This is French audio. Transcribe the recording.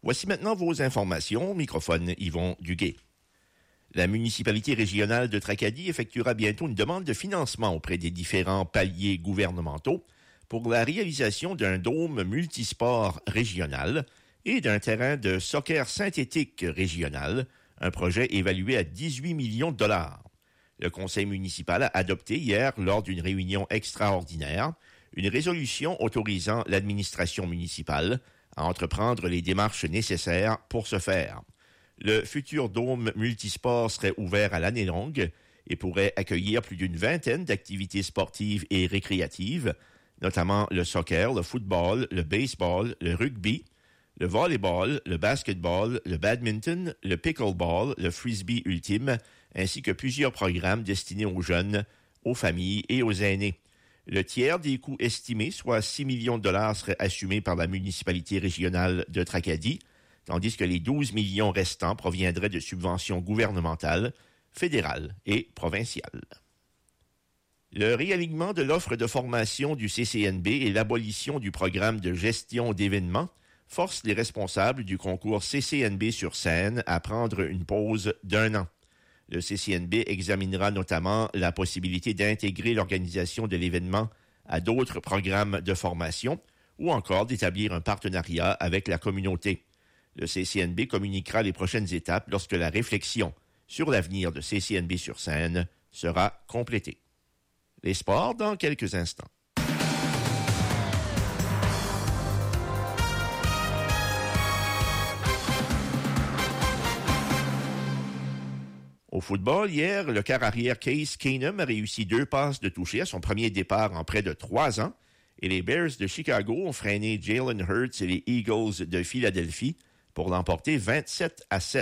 Voici maintenant vos informations. Microphone Yvon Duguay. La municipalité régionale de Tracadie effectuera bientôt une demande de financement auprès des différents paliers gouvernementaux pour la réalisation d'un dôme multisport régional et d'un terrain de soccer synthétique régional, un projet évalué à 18 millions de dollars. Le conseil municipal a adopté hier, lors d'une réunion extraordinaire, une résolution autorisant l'administration municipale à entreprendre les démarches nécessaires pour ce faire. Le futur dôme multisport serait ouvert à l'année longue et pourrait accueillir plus d'une vingtaine d'activités sportives et récréatives, notamment le soccer, le football, le baseball, le rugby, le volleyball, le basketball, le badminton, le pickleball, le frisbee ultime, ainsi que plusieurs programmes destinés aux jeunes, aux familles et aux aînés. Le tiers des coûts estimés, soit 6 millions de dollars, serait assumé par la municipalité régionale de Tracadie, tandis que les 12 millions restants proviendraient de subventions gouvernementales, fédérales et provinciales. Le réalignement de l'offre de formation du CCNB et l'abolition du programme de gestion d'événements forcent les responsables du concours CCNB sur scène à prendre une pause d'1 an. Le CCNB examinera notamment la possibilité d'intégrer l'organisation de l'événement à d'autres programmes de formation ou encore d'établir un partenariat avec la communauté. Le CCNB communiquera les prochaines étapes lorsque la réflexion sur l'avenir de CCNB sur scène sera complétée. Les sports dans quelques instants. Au football, hier, le quart arrière Case Keenum a réussi 2 passes de toucher à son premier départ en près de 3 ans et les Bears de Chicago ont freiné Jalen Hurts et les Eagles de Philadelphie pour l'emporter 27-7.